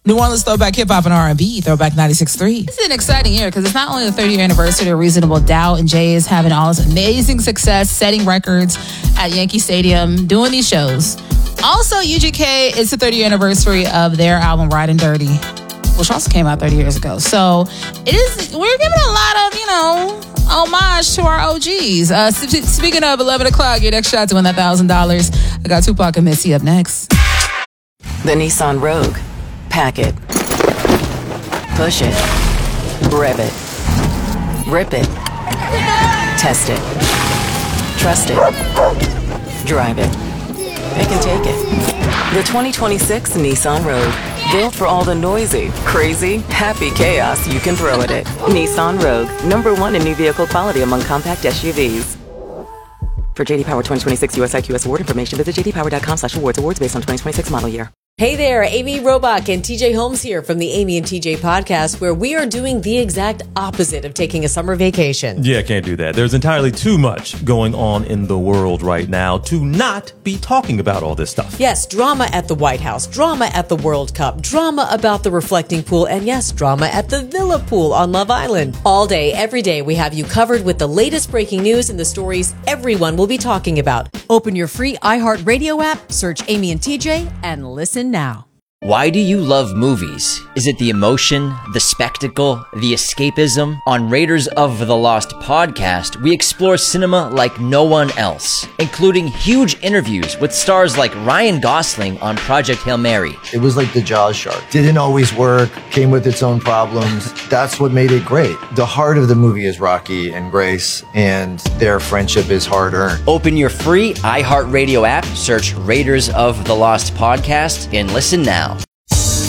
New Orleans Throwback Hip Hop and R&B, Throwback 96.3. This is an exciting year because it's not only the 30-year anniversary of Reasonable Doubt, and Jay is having all this amazing success, setting records at Yankee Stadium, doing these shows. Also, UGK, it's the 30-year anniversary of their album Ride and Dirty, which also came out 30 years ago. So we're giving a lot of, homage to our OGs. Speaking of 11 o'clock, your next shot to win that $1,000. I got Tupac and Missy up next. The Nissan Rogue. Pack it. Push it. Rev it. Rip it. Test it. Trust it. Drive it. Pick and take it. The 2026 Nissan Rogue. Built for all the noisy, crazy, happy chaos you can throw at it. Nissan Rogue. #1 in new vehicle quality among compact SUVs. For JD Power 2026 US IQS award information, visit jdpower.com/awards. Awards based on 2026 model year. Hey there, Amy Robach and TJ Holmes here from the Amy and TJ podcast, where we are doing the exact opposite of taking a summer vacation. Yeah, can't do that. There's entirely too much going on in the world right now to not be talking about all this stuff. Yes, drama at the White House, drama at the World Cup, drama about the reflecting pool, and yes, drama at the Villa Pool on Love Island. All day, every day, we have you covered with the latest breaking news and the stories everyone will be talking about. Open your free iHeartRadio app, search Amy and TJ, and listen now. Why do you love movies? Is it the emotion, the spectacle, the escapism? On Raiders of the Lost podcast, we explore cinema like no one else, including huge interviews with stars like Ryan Gosling on Project Hail Mary. It was like the Jaws shark. Didn't always work, came with its own problems. That's what made it great. The heart of the movie is Rocky and Grace, and their friendship is hard-earned. Open your free iHeartRadio app, search Raiders of the Lost podcast, and listen now.